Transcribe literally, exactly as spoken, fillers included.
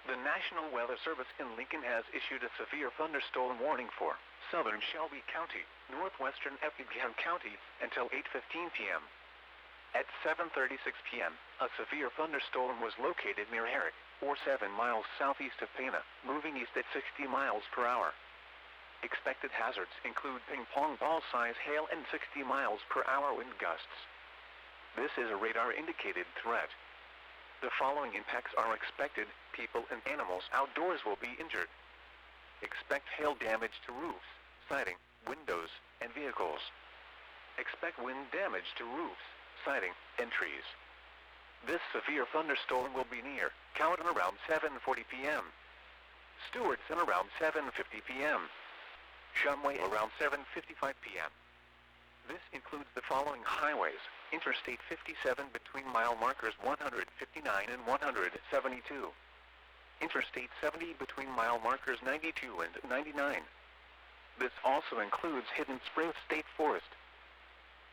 The National Weather Service in Lincoln has issued a severe thunderstorm warning for southern Shelby County, northwestern Effingham County, until eight fifteen p m At seven thirty-six p m, a severe thunderstorm was located near Herrick, or seven miles southeast of Pana, moving east at sixty miles per hour. Expected hazards include ping-pong ball-size hail and sixty miles per hour wind gusts. This is a radar-indicated threat. The following impacts are expected: people and animals outdoors will be injured. Expect hail damage to roofs, siding, windows, and vehicles. Expect wind damage to roofs, siding, and trees. This severe thunderstorm will be near Cowden around seven forty p m Stewartson around seven fifty p m Shumway around seven fifty-five p m This includes the following highways: Interstate fifty-seven between mile markers one hundred fifty-nine and one hundred seventy-two. Interstate seventy between mile markers ninety-two and ninety-nine. This also includes Hidden Springs State Forest,